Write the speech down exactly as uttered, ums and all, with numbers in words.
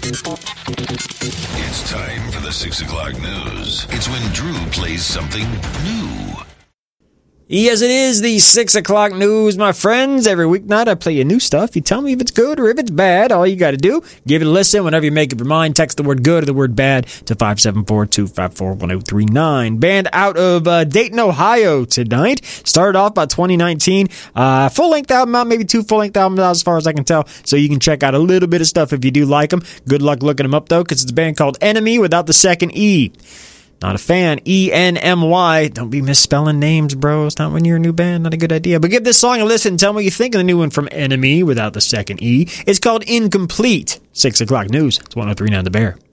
It's time for the six o'clock news. It's when Drew plays something new. Yes, it is the six o'clock news, my friends. Every weeknight I play you new stuff. You tell me if it's good or if it's bad. All you got to do, give it a listen. Whenever you make up your mind, text the word good or the word bad to five seven four, two five four, one oh three nine. Band out of uh, Dayton, Ohio tonight. Started off by twenty nineteen. Uh, full-length album out, maybe two full-length albums out as far as I can tell. So you can check out a little bit of stuff if you do like them. Good luck looking them up, though, because it's a band called Enemy without the second E. Not a fan. E N M Y. Don't be misspelling names, bro. It's not when you're a new band. Not a good idea. But give this song a listen. Tell me what you think of the new one from Enemy without the second E. It's called Incomplete. six o'clock news. It's one oh three point nine The Bear.